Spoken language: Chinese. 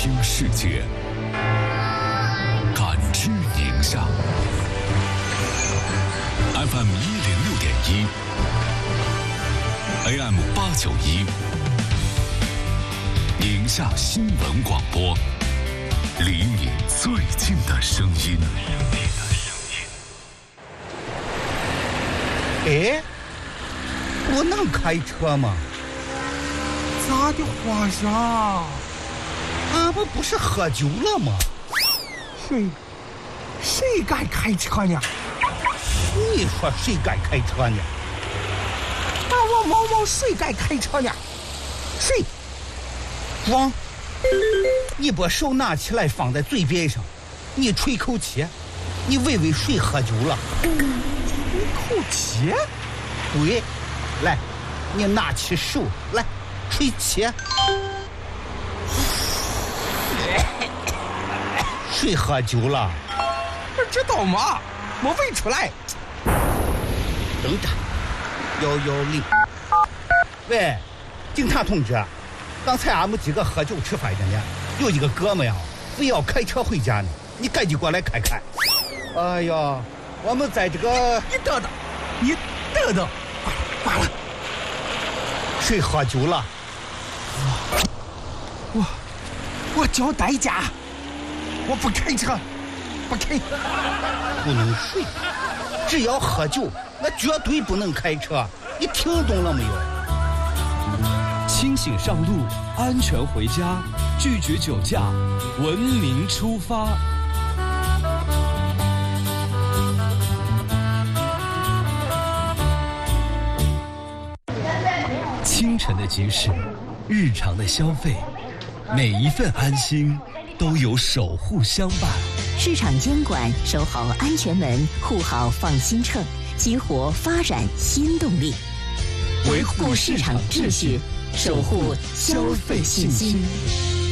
听世界，感知宁夏。FM 106.1 ，AM 891，宁夏新闻广播，离你最近的声音。 哎，我能开车吗？ 咋的，皇上？ 俺们不是喝酒了吗？ 谁敢开车呢？ 你说谁敢开车呢？ 我毛毛谁敢开车呢？谁？ 光，你把手拿起来放在嘴边上，你吹口气，你问问谁喝酒了？ 吹口气？ 对，来，你拿起手来吹气。谁喝酒了？ 不知道吗？没问出来。 等着，110。喂，警察同志，刚才俺们几个喝酒吃饭的呢，有一个哥们呀，非要开车回家呢，你赶紧过来看看。哎呀，我们在这个…… 你等等，罢了。 谁喝酒了？ 我交代价，我不开车，不开。 不能睡，只要喝酒，那绝对不能开车。你听懂了没有？ 清醒上路，安全回家，拒绝酒驾，文明出发。清晨的集市，日常的消费，每一份安心都有守护相伴。 市场监管，守好安全门，护好放心秤，激活发展新动力，维护市场秩序，守护消费信心。